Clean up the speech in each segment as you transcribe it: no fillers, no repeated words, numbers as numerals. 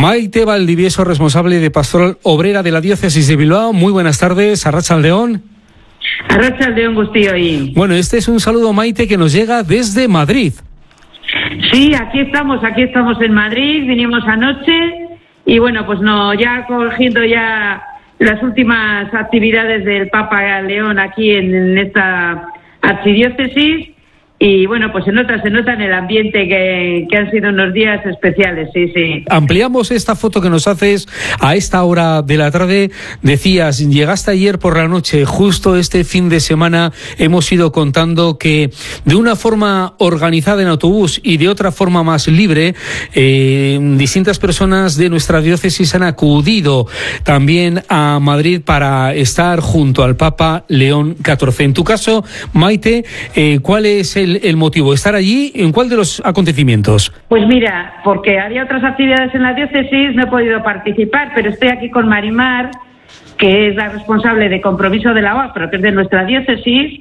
Maite Valdivieso, responsable de Pastoral Obrera de la Diócesis de Bilbao. Muy buenas tardes, Arratsaldeon. Arratsaldeon guztioi. Bueno, este es un saludo, Maite, que nos llega desde Madrid. Sí, aquí estamos en Madrid, vinimos anoche y bueno, pues ya cogiendo ya las últimas actividades del Papa León aquí en esta archidiócesis. Y bueno, pues se nota en el ambiente que han sido unos días especiales, sí. Ampliamos esta foto que nos haces a esta hora de la tarde. Decías, llegaste ayer por la noche, justo este fin de semana hemos ido contando que de una forma organizada en autobús y de otra forma más libre, distintas personas de nuestra diócesis han acudido también a Madrid para estar junto al Papa León XIV. En tu caso, Maite, ¿cuál es el motivo? ¿Estar allí? ¿En cuál de los acontecimientos? Pues mira, porque había otras actividades en la diócesis, no he podido participar, pero estoy aquí con Marimar, que es la responsable de compromiso de la OAC, pero que es de nuestra diócesis,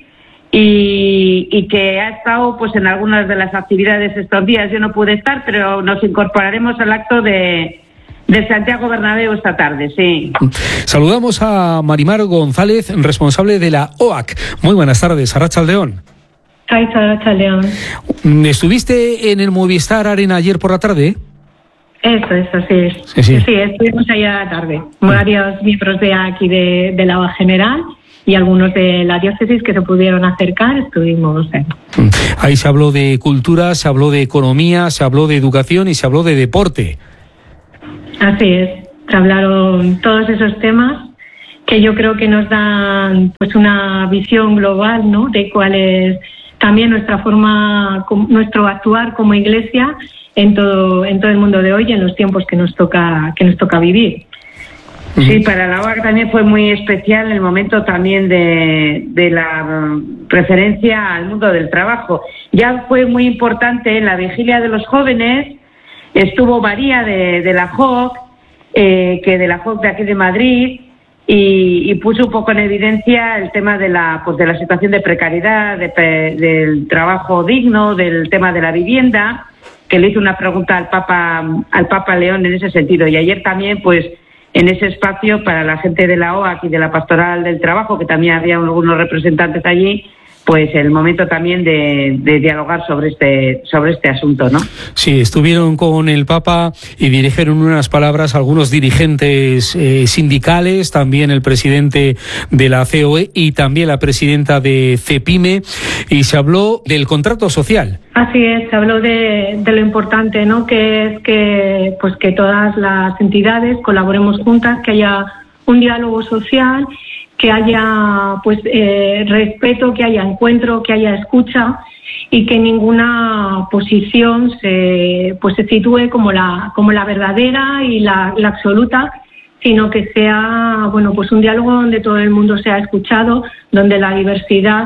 y que ha estado pues en algunas de las actividades estos días. Yo no pude estar, pero nos incorporaremos al acto de Santiago Bernabéu esta tarde, sí. Saludamos a Marimar González, responsable de la OAC. Muy buenas tardes, Arratsaldeon. Arratsaldeon. ¿Estuviste en el Movistar Arena ayer por la tarde? Eso es. Sí, estuvimos ayer a la tarde. Varios miembros de aquí de la OAC General y algunos de la diócesis que se pudieron acercar, estuvimos en. Ahí se habló de cultura, se habló de economía, se habló de educación y se habló de deporte. Así es, se hablaron todos esos temas que yo creo que nos dan pues una visión global, ¿no?, de cuál es también nuestra forma, nuestro actuar como Iglesia en todo el mundo de hoy, en los tiempos que nos toca vivir. Sí, para la OAC también fue muy especial el momento también de la referencia al mundo del trabajo. Ya fue muy importante en la vigilia de los jóvenes, estuvo María de la JOC, que de la JOC de aquí de Madrid, y puso un poco en evidencia el tema de la situación de precariedad, del trabajo digno, del tema de la vivienda, que le hizo una pregunta al Papa León en ese sentido. Y ayer también, pues, en ese espacio para la gente de la OAC y de la Pastoral del Trabajo, que también había algunos representantes allí, pues el momento también de dialogar sobre este asunto, ¿no? Sí, estuvieron con el Papa y dirigieron unas palabras a algunos dirigentes sindicales, también el presidente de la COE y también la presidenta de CEPIME, y se habló del contrato social. Así es, se habló de lo importante, ¿no?, que es que todas las entidades colaboremos juntas, que haya un diálogo social, que haya respeto, que haya encuentro, que haya escucha y que ninguna posición se sitúe como la verdadera y la absoluta, sino que sea un diálogo donde todo el mundo sea escuchado, donde la diversidad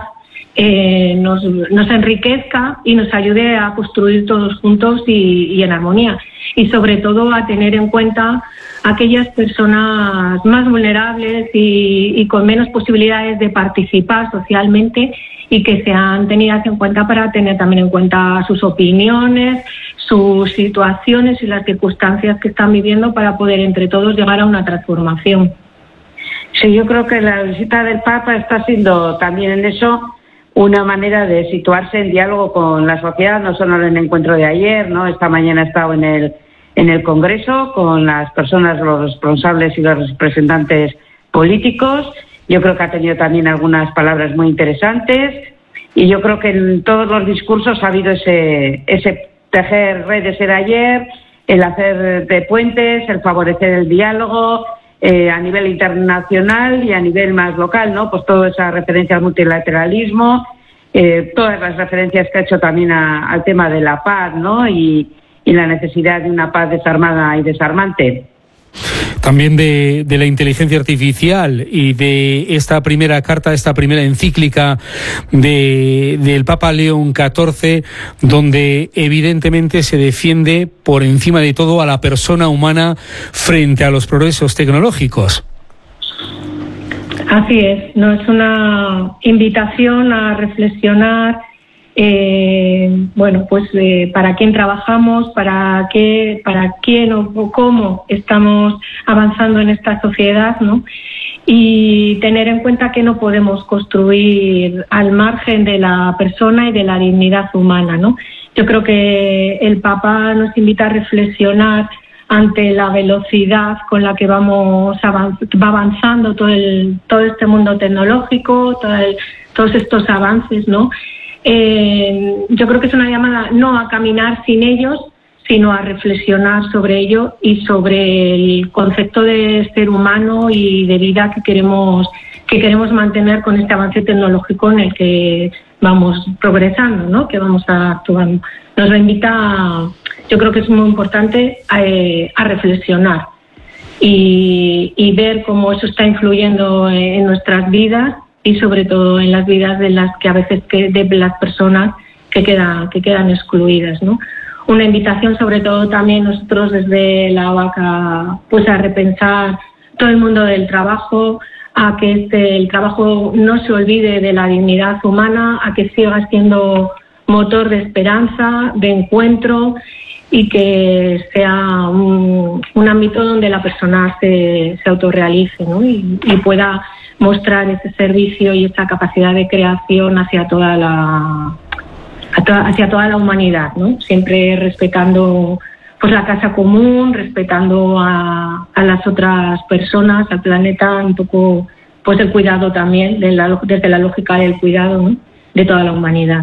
nos enriquezca y nos ayude a construir todos juntos y en armonía, y sobre todo a tener en cuenta aquellas personas más vulnerables y con menos posibilidades de participar socialmente, y que sean tenidas en cuenta para tener también en cuenta sus opiniones, sus situaciones y las circunstancias que están viviendo, para poder entre todos llegar a una transformación. Sí, yo creo que la visita del Papa está siendo también en eso una manera de situarse en diálogo con la sociedad, no solo en el encuentro de ayer, ¿no? Esta mañana he estado en el Congreso con las personas, los responsables y los representantes políticos. Yo creo que ha tenido también algunas palabras muy interesantes, y yo creo que en todos los discursos ha habido ese tejer redes de ayer, el hacer de puentes, el favorecer el diálogo a nivel internacional y a nivel más local, ¿no? Pues toda esa referencia al multilateralismo, todas las referencias que ha hecho también al tema de la paz, ¿no? Y la necesidad de una paz desarmada y desarmante. También de la inteligencia artificial y de esta primera carta, esta primera encíclica del Papa León XIV, donde evidentemente se defiende por encima de todo a la persona humana frente a los progresos tecnológicos. Así es, no es una invitación a reflexionar bueno, pues para quién trabajamos, para quién o cómo estamos avanzando en esta sociedad, ¿no? Y tener en cuenta que no podemos construir al margen de la persona y de la dignidad humana, ¿no? Yo creo que el Papa nos invita a reflexionar ante la velocidad con la que va avanzando todo este mundo tecnológico, todos estos avances, ¿no? Yo creo que es una llamada no a caminar sin ellos, sino a reflexionar sobre ello y sobre el concepto de ser humano y de vida que queremos mantener con este avance tecnológico en el que vamos progresando, ¿no? Que vamos actuando. Nos lo invita, yo creo que es muy importante a reflexionar y ver cómo eso está influyendo en nuestras vidas y sobre todo en las vidas de las que a veces de las personas que quedan excluidas, ¿no? Una invitación sobre todo también nosotros desde la OAC pues a repensar todo el mundo del trabajo, a que el trabajo no se olvide de la dignidad humana, a que siga siendo motor de esperanza, de encuentro y que sea un ámbito donde la persona se autorrealice, ¿no? y pueda mostrar ese servicio y esa capacidad de creación hacia toda la humanidad, ¿no? Siempre respetando pues la casa común, respetando a las otras personas, al planeta, un poco pues el cuidado también, desde la lógica del cuidado, ¿no? De toda la humanidad.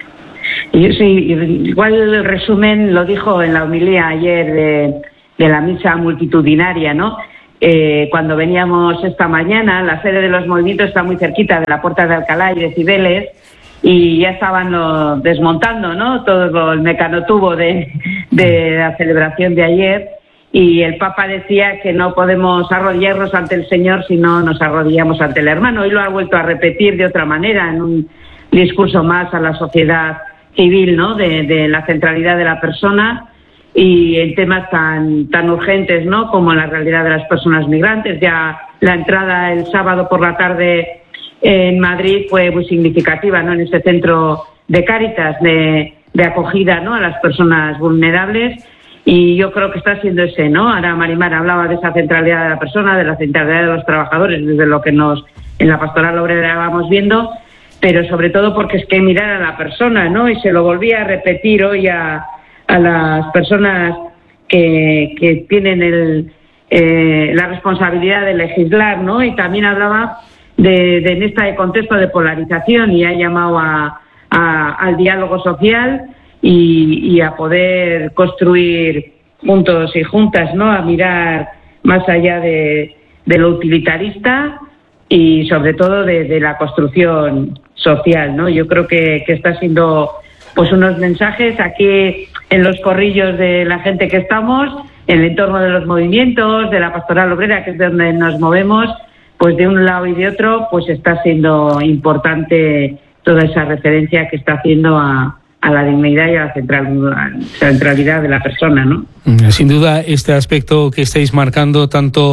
Sí, igual el resumen lo dijo en la homilía ayer de la misa multitudinaria, ¿no? Cuando veníamos esta mañana, la sede de los movimientos está muy cerquita de la Puerta de Alcalá y de Cibeles, y ya estaban desmontando, ¿no? Todo el mecanotubo de la celebración de ayer, y el Papa decía que no podemos arrodillarnos ante el Señor si no nos arrodillamos ante el hermano. Hoy lo ha vuelto a repetir de otra manera en un discurso más a la sociedad civil, ¿no? De la centralidad de la persona y en temas tan urgentes, ¿no? Como la realidad de las personas migrantes. Ya la entrada el sábado por la tarde en Madrid fue muy significativa, ¿no? En este centro de Cáritas de acogida, ¿no? A las personas vulnerables, y yo creo que está siendo ese, ¿no? Ahora Marimar hablaba de esa centralidad de la persona, de la centralidad de los trabajadores, desde lo que en la pastoral obrera vamos viendo, pero sobre todo porque es que mirar a la persona, ¿no? Y se lo volví a repetir hoy a las personas que tienen la responsabilidad de legislar, ¿no? Y también hablaba en este contexto de polarización, y ha llamado al diálogo social y a poder construir juntos y juntas, ¿no? A mirar más allá de lo utilitarista y sobre todo de la construcción social, ¿no? Yo creo que está siendo pues unos mensajes aquí en los corrillos de la gente que estamos, en el entorno de los movimientos, de la pastoral obrera, que es de donde nos movemos, pues de un lado y de otro, pues está siendo importante toda esa referencia que está haciendo a la dignidad y a la centralidad de la persona, ¿no? Sin duda, este aspecto que estáis marcando, tanto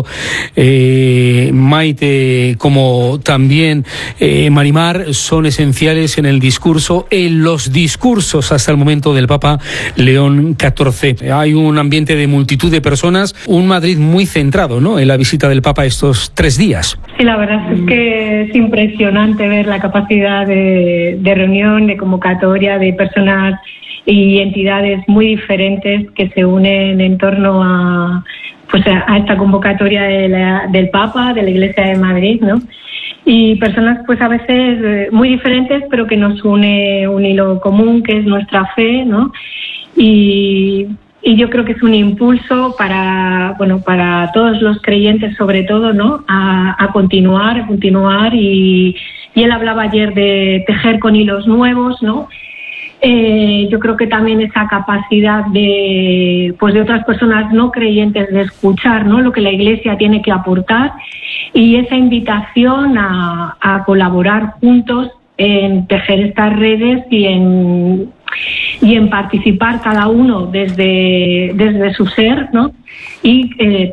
Maite como también Marimar, son esenciales en los discursos hasta el momento del Papa León XIV. Hay un ambiente de multitud de personas, un Madrid muy centrado, ¿no?, en la visita del Papa estos 3 días. Sí, la verdad es que es impresionante ver la capacidad de reunión, de convocatoria, de personas y entidades muy diferentes que se unen en torno a esta convocatoria del Papa, de la Iglesia de Madrid, ¿no? Y personas pues a veces muy diferentes, pero que nos une un hilo común, que es nuestra fe, ¿no? Y yo creo que es un impulso para todos los creyentes, sobre todo, ¿no? A continuar, y él hablaba ayer de tejer con hilos nuevos, ¿no? Yo creo que también esa capacidad de otras personas no creyentes de escuchar, ¿no?, lo que la Iglesia tiene que aportar, y esa invitación a colaborar juntos en tejer estas redes y en participar cada uno desde su ser, ¿no? Y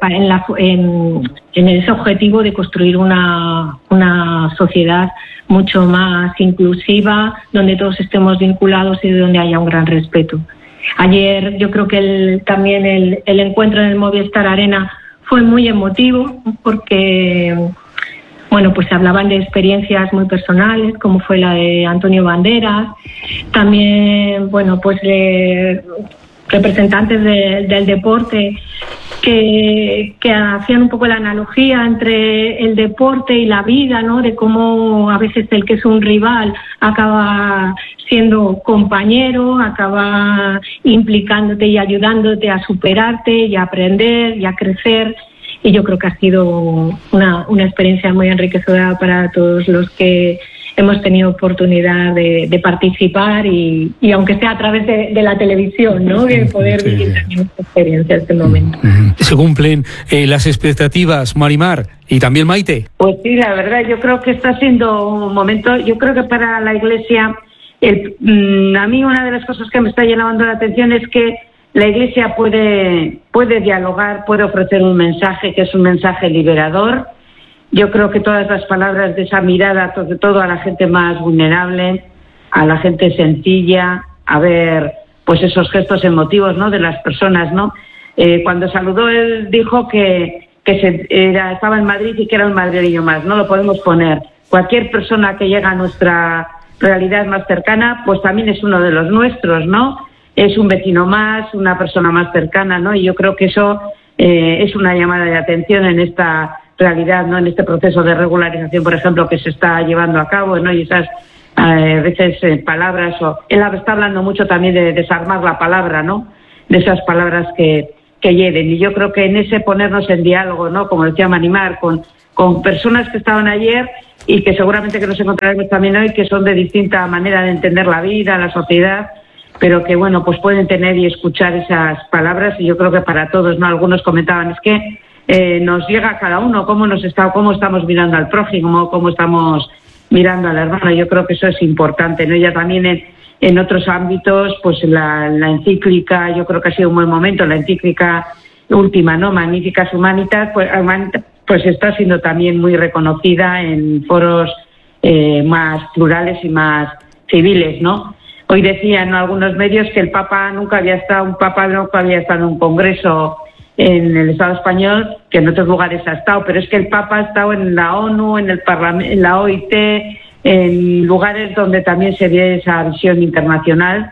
en ese objetivo de construir una sociedad mucho más inclusiva, donde todos estemos vinculados y donde haya un gran respeto. Ayer yo creo que también el encuentro en el Movistar Arena fue muy emotivo, porque pues se hablaban de experiencias muy personales, como fue la de Antonio Banderas, también representantes del deporte que hacían un poco la analogía entre el deporte y la vida, ¿no? De cómo a veces el que es un rival acaba siendo compañero, acaba implicándote y ayudándote a superarte y a aprender y a crecer. Y yo creo que ha sido una experiencia muy enriquecedora para todos los que hemos tenido oportunidad de participar y aunque sea a través de la televisión, ¿no? De poder vivir también esta experiencia en este momento. ¿Se cumplen las expectativas, Marimar, y también Maite? Pues sí, la verdad, yo creo que está siendo un momento, yo creo que para la Iglesia, a mí una de las cosas que me está llamando la atención es que la Iglesia puede dialogar, puede ofrecer un mensaje que es un mensaje liberador. Yo creo que todas las palabras de esa mirada, sobre todo a la gente más vulnerable, a la gente sencilla, a ver pues esos gestos emotivos, ¿no?, de las personas, ¿no? Cuando saludó, él dijo que estaba en Madrid y que era un madrileño más. No lo podemos poner. Cualquier persona que llega a nuestra realidad más cercana, pues también es uno de los nuestros, ¿no? Es un vecino más, una persona más cercana, ¿no? Y yo creo que eso es una llamada de atención en esta realidad, ¿no? En este proceso de regularización, por ejemplo, que se está llevando a cabo, ¿no? Y esas veces palabras, él está hablando mucho también de desarmar la palabra, ¿no? De esas palabras que hieren. Y yo creo que en ese ponernos en diálogo, ¿no? Como decía Marimar, con personas que estaban ayer y que seguramente que nos encontraremos también hoy, que son de distinta manera de entender la vida, la sociedad, pero que pues pueden tener y escuchar esas palabras. Y yo creo que para todos, ¿no? Algunos comentaban, es que nos llega a cada uno cómo estamos mirando al prójimo, cómo estamos mirando al hermano. Yo creo que eso es importante, ¿no? Ya también en otros ámbitos, pues la encíclica, yo creo que ha sido un buen momento, la encíclica última, ¿no? Magnificat Humanitas, pues está siendo también muy reconocida en foros más plurales y más civiles, ¿no? Hoy decían algunos medios que el Papa nunca había estado en un congreso en el Estado español, que en otros lugares ha estado, pero es que el Papa ha estado en la ONU, en el Parlamento, en la OIT, en lugares donde también se ve esa visión internacional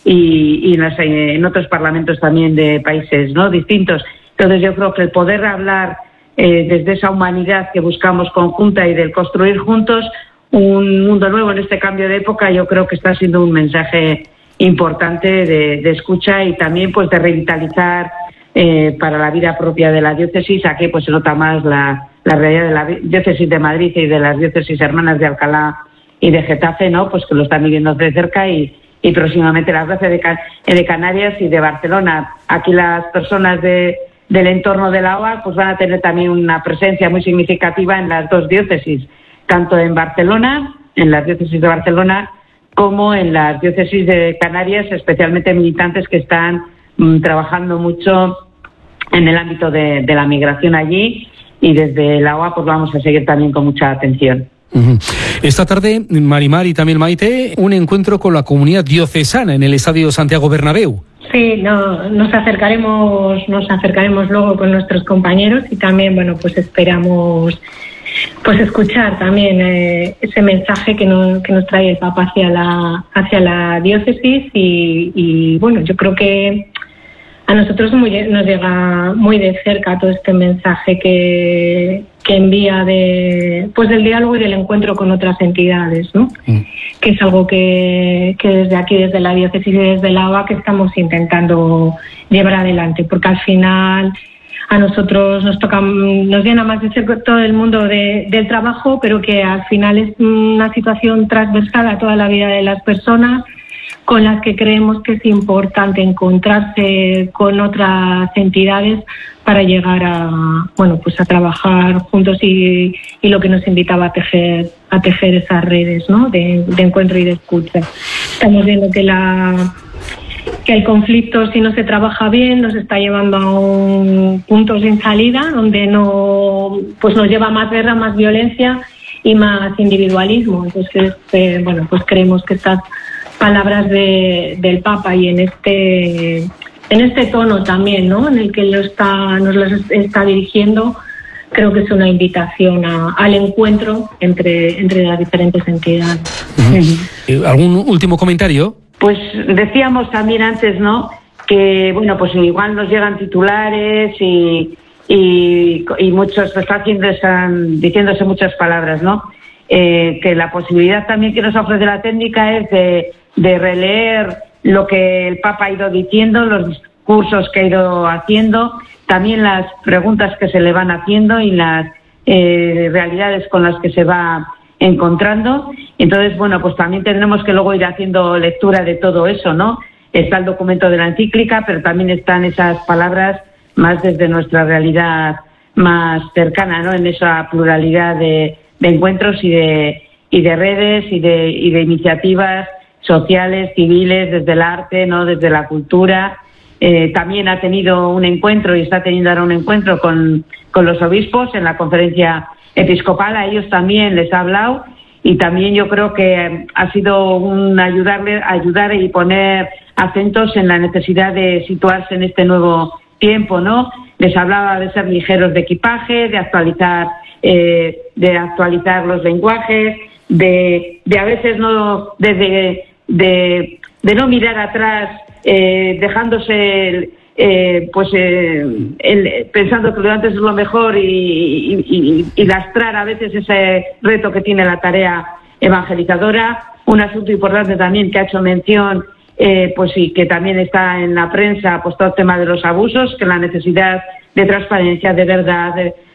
y en otros parlamentos también de países, ¿no?, distintos. Entonces yo creo que el poder hablar desde esa humanidad que buscamos conjunta y del construir juntos un mundo nuevo en este cambio de época, yo creo que está siendo un mensaje importante de escucha y también pues de revitalizar para la vida propia de la diócesis. Aquí pues se nota más la realidad de la diócesis de Madrid y de las diócesis hermanas de Alcalá y de Getafe, ¿no? Pues que lo están viviendo de cerca y próximamente las 12 de Canarias y de Barcelona. Aquí las personas del entorno de la OA pues van a tener también una presencia muy significativa en las dos diócesis, tanto en Barcelona, en las diócesis de Barcelona, como en las diócesis de Canarias, especialmente militantes que están trabajando mucho en el ámbito de la migración allí, y desde la OA pues vamos a seguir también con mucha atención. Esta tarde, Marimar y también Maite, un encuentro con la comunidad diocesana en el Estadio Santiago Bernabéu. Sí, nos acercaremos luego con nuestros compañeros y también, pues esperamos pues escuchar también ese mensaje que nos trae el Papa hacia la diócesis y yo creo que a nosotros nos llega muy de cerca todo este mensaje que envía del diálogo y del encuentro con otras entidades, ¿no? Que es algo que desde aquí, desde la diócesis y desde la OA, que estamos intentando llevar adelante, porque al final a nosotros nos llena más de ser todo el mundo del trabajo, pero que al final es una situación transversal a toda la vida de las personas, con las que creemos que es importante encontrarse con otras entidades para llegar a trabajar juntos y lo que nos invitaba a tejer tejer esas redes, ¿no?, de encuentro y de escucha. Estamos viendo que el conflicto, si no se trabaja bien, nos está llevando a un punto sin salida, donde pues nos lleva a más guerra, más violencia y más individualismo. Entonces, pues creemos que estas palabras del Papa y en este tono también, ¿no?, en el que nos las está dirigiendo, creo que es una invitación al encuentro entre las diferentes entidades. ¿Algún último comentario? Pues decíamos también antes, ¿no?, que bueno, pues igual nos llegan titulares y muchos están diciéndose muchas palabras, ¿no? Que la posibilidad también que nos ofrece la técnica es de releer lo que el Papa ha ido diciendo, los discursos que ha ido haciendo, también las preguntas que se le van haciendo y las realidades con las que se va encontrando. Entonces, bueno, pues también tendremos que luego ir haciendo lectura de todo eso, ¿no? Está el documento de la encíclica, pero también están esas palabras más desde nuestra realidad más cercana, ¿no?, en esa pluralidad de encuentros y de redes y de iniciativas sociales, civiles, desde el arte, ¿no?, desde la cultura. También ha tenido un encuentro y está teniendo ahora un encuentro con los obispos en la conferencia episcopal. A ellos también les ha hablado y también yo creo que ha sido un ayudar y poner acentos en la necesidad de situarse en este nuevo tiempo, ¿no? Les hablaba de ser ligeros de equipaje, de actualizar los lenguajes, de a veces no de no mirar atrás, dejándose pensando que lo de antes es lo mejor y lastrar a veces ese reto que tiene la tarea evangelizadora. Un asunto importante también que ha hecho mención, y que también está en la prensa, pues todo el tema de los abusos, que la necesidad de transparencia, de verdad,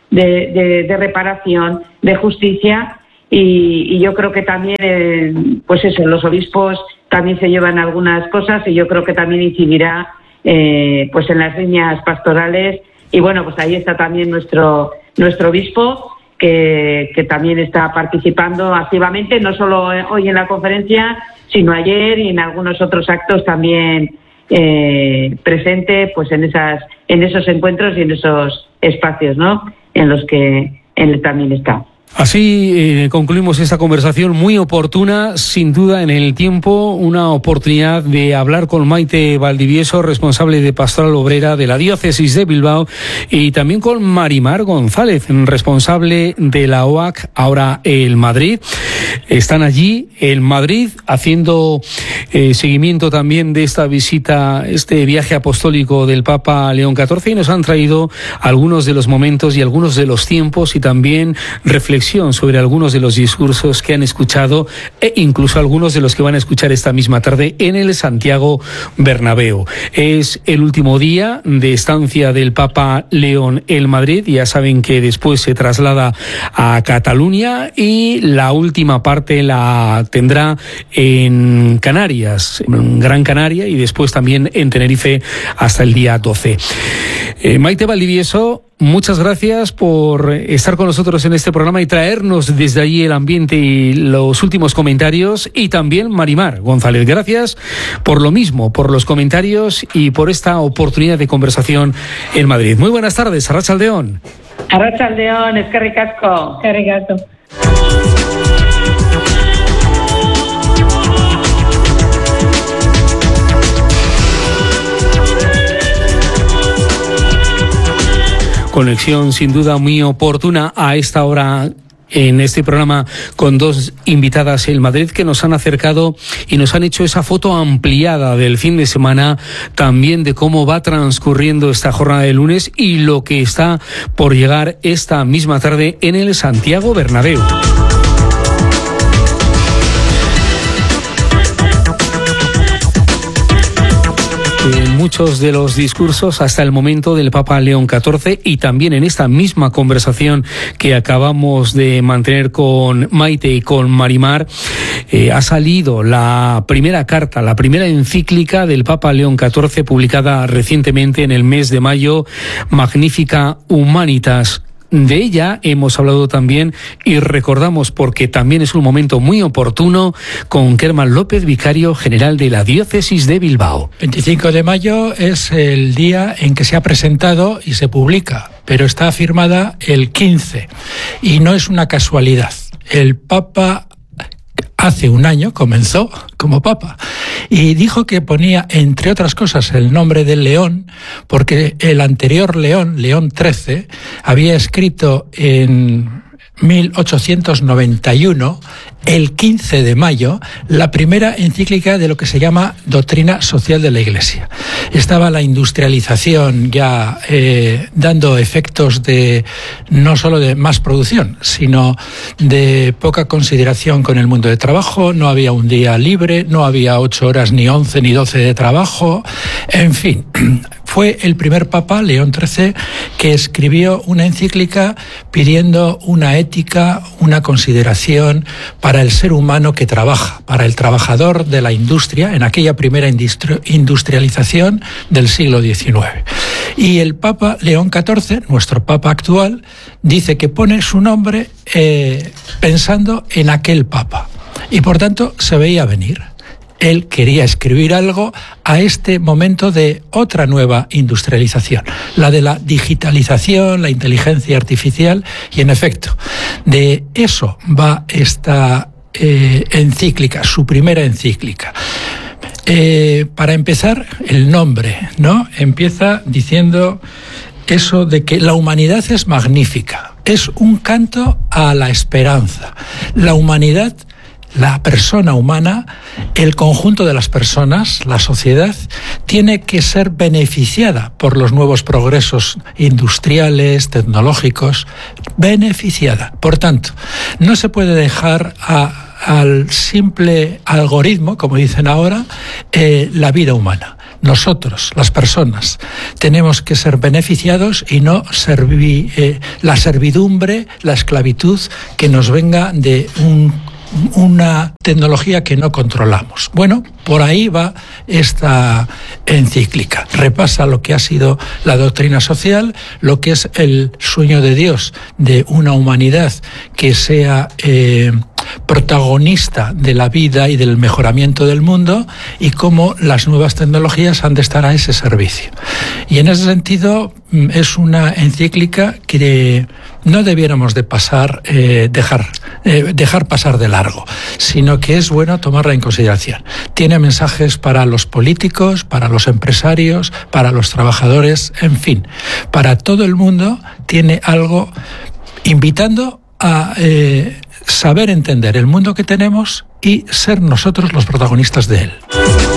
de reparación, de justicia. Y yo creo que también, los obispos también se llevan algunas cosas y yo creo que también incidirá en las líneas pastorales. Y bueno, pues ahí está también nuestro obispo, que también está participando activamente, no solo hoy en la conferencia, sino ayer y en algunos otros actos también presente, pues en esos encuentros y en esos espacios, ¿no?, en los que él también está. Así concluimos esta conversación muy oportuna, sin duda en el tiempo, una oportunidad de hablar con Maite Valdivieso, responsable de Pastoral Obrera de la Diócesis de Bilbao, y también con Marimar González, responsable de la OAC, ahora el Madrid. Están allí en Madrid haciendo seguimiento también de esta visita, este viaje apostólico del Papa León XIV, y nos han traído algunos de los momentos y algunos de los tiempos y también reflexiones sobre algunos de los discursos que han escuchado e incluso algunos de los que van a escuchar esta misma tarde en el Santiago Bernabéu. Es el último día de estancia del Papa León en Madrid. Ya saben que después se traslada a Cataluña y la última parte la tendrá en Canarias, en Gran Canaria, y después también en Tenerife hasta el día 12. Maite Valdivieso, muchas gracias por estar con nosotros en este programa y traernos desde allí el ambiente y los últimos comentarios. Y también Marimar González, gracias por lo mismo, por los comentarios y por esta oportunidad de conversación en Madrid. Muy buenas tardes, Arratsaldeon. Arratsaldeon, eskerrik asko. Eskerrik asko. Conexión sin duda muy oportuna a esta hora en este programa con dos invitadas en Madrid que nos han acercado y nos han hecho esa foto ampliada del fin de semana, también de cómo va transcurriendo esta jornada de lunes y lo que está por llegar esta misma tarde en el Santiago Bernabéu. En muchos de los discursos hasta el momento del Papa León XIV y también en esta misma conversación que acabamos de mantener con Maite y con Marimar, ha salido la primera carta, la primera encíclica del Papa León XIV publicada recientemente en el mes de mayo, Magnificat Humanitas, de ella hemos hablado también y recordamos, porque también es un momento muy oportuno, con Kerman López, vicario general de la Diócesis de Bilbao. 25 de mayo es el día en que se ha presentado y se publica, pero está firmada el 15 y no es una casualidad. El Papa hace un año comenzó como Papa y dijo que ponía, entre otras cosas, el nombre del león, porque el anterior León, León XIII, había escrito en 1891, el 15 de mayo, la primera encíclica de lo que se llama Doctrina Social de la Iglesia. Estaba la industrialización ya dando efectos de no solo de más producción, sino de poca consideración con el mundo de trabajo. No había un día libre, no había 8 horas, ni 11, ni 12 de trabajo. En fin, fue el primer Papa, León XIII, que escribió una encíclica pidiendo una ética, una consideración para el ser humano que trabaja, para el trabajador de la industria, en aquella primera industrialización del siglo XIX. Y el Papa León XIV, nuestro Papa actual, dice que pone su nombre pensando en aquel Papa. Y por tanto se veía venir. Él quería escribir algo a este momento de otra nueva industrialización, la de la digitalización, la inteligencia artificial, y en efecto, de eso va esta encíclica, su primera encíclica. Para empezar, el nombre, ¿no? Empieza diciendo eso de que la humanidad es magnífica, es un canto a la esperanza. La humanidad, la persona humana, el conjunto de las personas, la sociedad, tiene que ser beneficiada por los nuevos progresos industriales, tecnológicos, beneficiada. Por tanto, no se puede dejar al simple algoritmo, como dicen ahora, la vida humana. Nosotros, las personas, tenemos que ser beneficiados y no la servidumbre, la esclavitud que nos venga de una tecnología que no controlamos. Bueno, por ahí va esta encíclica. Repasa lo que ha sido la doctrina social, lo que es el sueño de Dios de una humanidad que sea protagonista de la vida y del mejoramiento del mundo, y cómo las nuevas tecnologías han de estar a ese servicio. Y en ese sentido es una encíclica que no debiéramos de dejar pasar de largo, sino que es bueno tomarla en consideración. Tiene mensajes para los políticos, para los empresarios, para los trabajadores, en fin, para todo el mundo. Tiene algo invitando a saber entender el mundo que tenemos y ser nosotros los protagonistas de él.